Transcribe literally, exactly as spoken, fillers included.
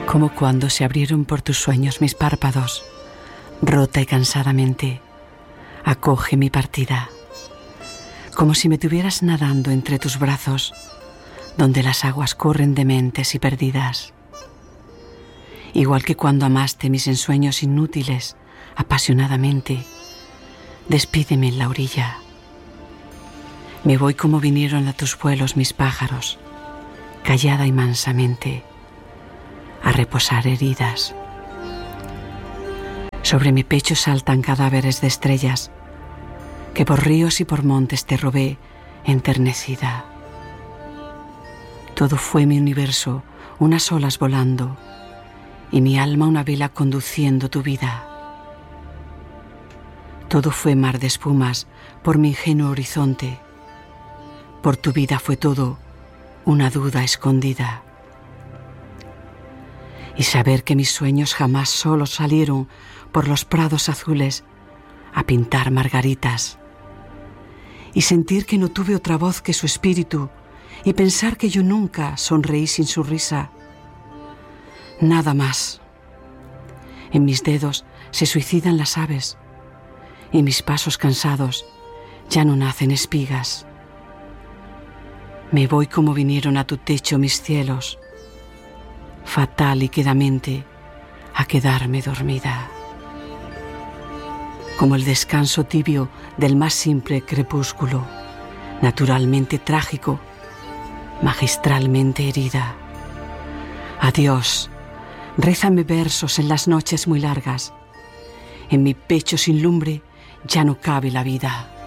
Como cuando se abrieron por tus sueños mis párpados, rota y cansadamente, acoge mi partida. Como si me tuvieras nadando entre tus brazos, donde las aguas corren dementes y perdidas. Igual que cuando amaste mis ensueños inútiles, apasionadamente, despídeme en la orilla. Me voy como vinieron a tus vuelos mis pájaros, callada y mansamente, a reposar heridas. Sobre mi pecho saltan cadáveres de estrellas, que por ríos y por montes te robé enternecida. Todo fue mi universo, unas olas volando, y mi alma una vela conduciendo tu vida. Todo fue mar de espumas por mi ingenuo horizonte. Por tu vida fue todo una duda escondida. Y saber que mis sueños jamás solos salieron por los prados azules a pintar margaritas. Y sentir que no tuve otra voz que su espíritu, y pensar que yo nunca sonreí sin su risa. Nada más. En mis dedos se suicidan las aves, y mis pasos cansados ya no nacen espigas. Me voy como vinieron a tu techo mis cielos, fatal y quedamente a quedarme dormida. Como el descanso tibio del más simple crepúsculo, naturalmente trágico, magistralmente herida. Adiós, rézame versos en las noches muy largas. En mi pecho sin lumbre ya no cabe la vida.